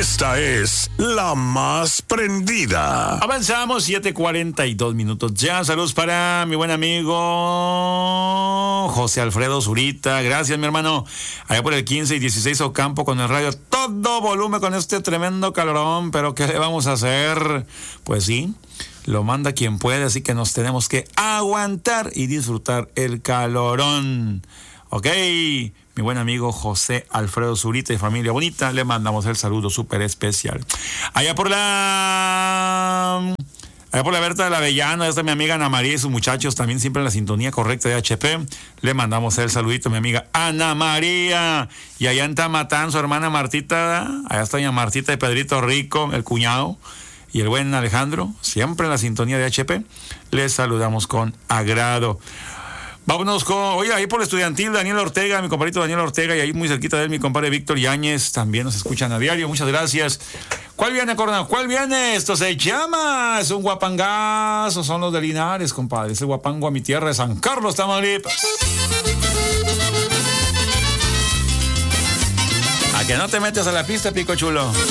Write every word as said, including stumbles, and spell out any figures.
Esta es la más prendida. Avanzamos, siete cuarenta y dos minutos ya. Saludos para mi buen amigo José Alfredo Zurita. Gracias, mi hermano. Allá por el quince y dieciséis Ocampo con el radio todo volumen con este tremendo calorón. Pero ¿qué le vamos a hacer? Pues sí, lo manda quien puede, así que nos tenemos que aguantar y disfrutar el calorón. Ok, mi buen amigo José Alfredo Zurita y familia bonita, le mandamos el saludo súper especial. Allá por la... Allá por la Berta de la Avellana, está mi amiga Ana María y sus muchachos, también siempre en la sintonía correcta de H P. Le mandamos el saludito a mi amiga Ana María. Y allá en Tamatán, su hermana Martita, allá está doña Martita y Pedrito Rico, el cuñado, y el buen Alejandro, siempre en la sintonía de H P. Les saludamos con agrado. Vámonos con, oye, ahí por el estudiantil, Daniel Ortega, mi compadrito Daniel Ortega, y ahí muy cerquita de él, mi compadre Víctor Yáñez, también nos escuchan a diario, muchas gracias. ¿Cuál viene, Coronel? ¿Cuál viene? Esto se llama, es un guapangazo, son los de Linares, compadre, es el guapango a mi tierra de San Carlos, Tamaulipas. A que no te metas a la pista, pico chulo.